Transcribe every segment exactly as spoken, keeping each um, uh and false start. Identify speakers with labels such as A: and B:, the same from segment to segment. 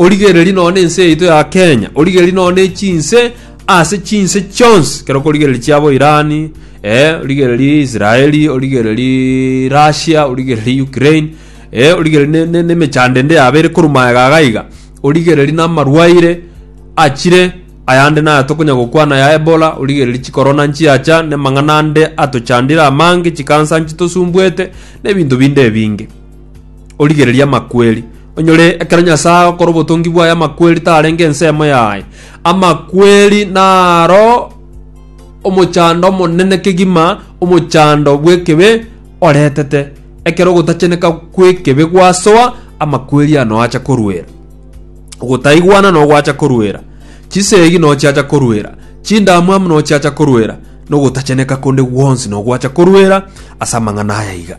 A: origereri none nse ito ya Kenya origereri none chinse ase chinse chons kero origereri chiabo Irani eh origereri Israeli origereri Russia origereri Ukraine eh origereri ne, ne, ne mechandende abere kurumaya gagaiga origereri na marwaire achire ayande na tokunya gukwana ya Ebola origereri chi corona nchi acha ne manganande atochandira amangi chikansa nchi tosumbwete ne bintu binde bingi origereri ya makweli onyore ekaranya saa korobotongi bwa ya makweli tarenge nsemo yae amakweli naro omochando monene kegima omochando bwekebe oretete ekero gutacheneka kwekebe gwasoa amakweli ano acha korwera gutaigwana no gwacha korwera chisegi no chacha korwera chindamu am no chacha korwera no gutacheneka konde wonsi no gwacha korwera asamangana haya iga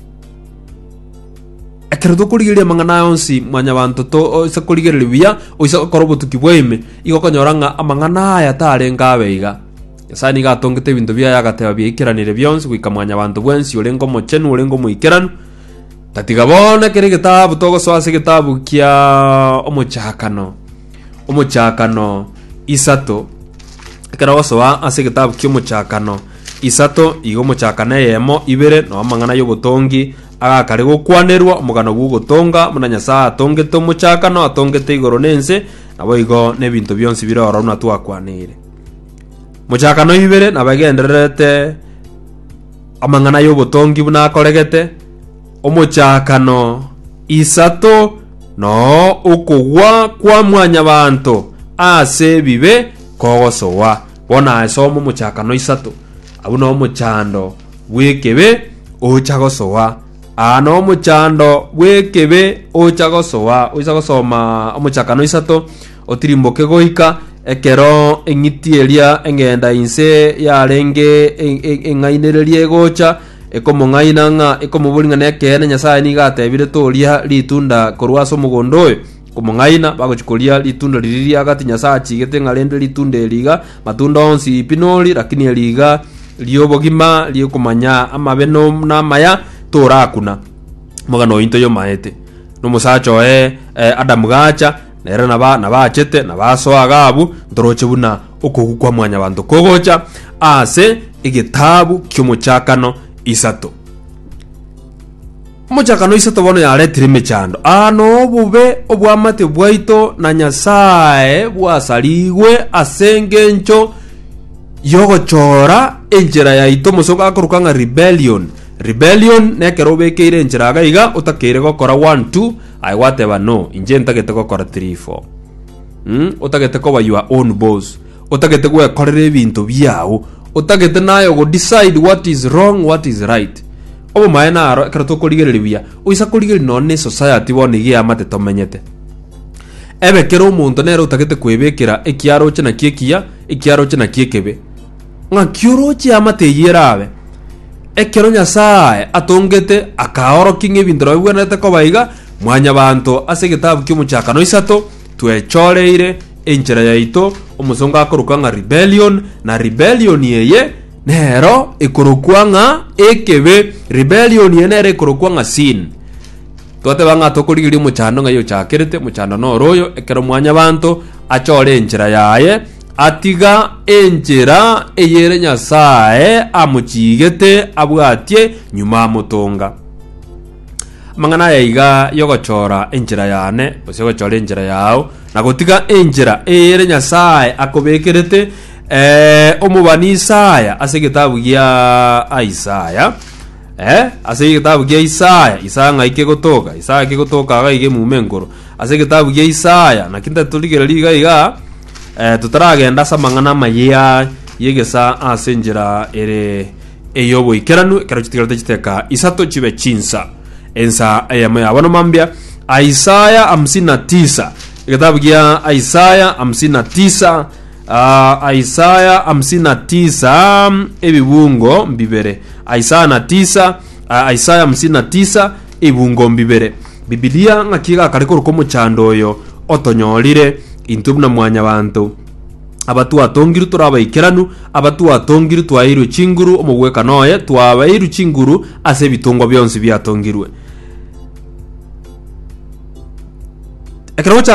A: ekero tukurigiria mangana yonsi mwanya bantu to isa kurigiria bia o isa korobo tukibweme iko konyoranga amangana haya tarenga abeiga sani gatongete bintu bia yagateba biekiranire byonsi gwika mwanya bantu bwensi urengo mochenu urengo muikiranu tatigabona kere gitabu togo swase gitabu kia omochakano omochakano isato ekero soa ase gitabu kia omochakano isato igo mochakana yemo ibere no amangana yobotongi agakare gukwanerwa omugano gugutonga munanya saa atongete omochakano atongete igoro nense nabo igo ne bintu byonsi biroro na twakwanire mochakano ibere nabagendererete amangana yobotongi buna koregete omochakano isato no ukugwa kwa mwanya bantu ase bibe kogosowa bona asomo mochakano isato abuno mochando bwekebe ochagosowa ano mochando bwekebe ochagosowa oisagosoma omochakano isato otirimboke goika ekero engitielia engenda inse yarenge engainererie gocha ekomongaina nga ekomoburinga nekene nyasaye ni gatebire toria litunda korwaso mugondo komongaina bagochikoria litunda liriria gati nyasaye chigete ngarende litunda eliga matunda onsi pinoli lakini eliga liobogima liokomanya amabeno na maya torakuna mogano into yo maete no musacho e Adam gacha nera naba nabachete nabaso agabu ndoroche buna okugukwa mwanya bantu kogocha ase igitabu kyomochakano isato mochakano isato bono yaretire mechando ano bube obwamate bwaito na nyasaye bwasaligwe asengencho yogochora enjera yaito musoka akorukanga rebellion rebellion nekerobekeire enjera gaiga utakire gokora one two I whatever no inje ntagete gokora three four mm utagete ko your own boss utagete gwe korere bintu byao utagete nayo go decide what is wrong what is right obo maena aro ekarato korigereri bia uisa korigeri none society bone gia mate tomenyete ebe kero umuntu nero utagete kwebekera ekiaro chena kiekia ekiaro chena kiekebe nga kioro chia mate yerabe ekero nyasaye atongete akaoro kinge bindro bwenete ko baiga mwanya bantu ase gitabu kyomuchakano isato twechoreire enchera yaito omusonga akorukanga rebellion na rebellion yeye nero ikurukwanga ekebe rebellion yenere ikurukwanga sin tote banga tokurigiri muchando ngayo chakerete muchando no royo ekero mwanya bantu achore enchera yaye atiga enchera eyere nyasaye amuchigete abwatie nyuma mutonga mangana yaiga yogochora enchera yane osegochora enchera yao na gotiga enchera eyere nyasaye akobekerete eh omubani Isaya ase gitabu gya Isaya eh ase gitabu gya Isaya Isaya ngaike gotoka Isaya kigotoka gaige mumengoro ase gitabu gya Isaya nakinda tuligera liga iga eh tutaragenda samangana mayiya yegesa ase njera ere eyobo ikeranu karachitigarte chiteka isato chibe chinsa ensa ayama abano mambia Isaya hamsini na tisa kitabu gya Isaya hamsini na tisa uh, Isaya hamsini na tisa ebibungo mbibere Isaya na tisa uh, Isaya hamsini na tisa ebibungo mbibere Biblia ngakiga kariko ruko muchandoyo otonyorire intubuna mwanya bantu abatu atongiru turabaikiranu abatu atongiru twairu chinguru omugweka noye twabairu chinguru ase bitungo byonsi byatongirwe ekero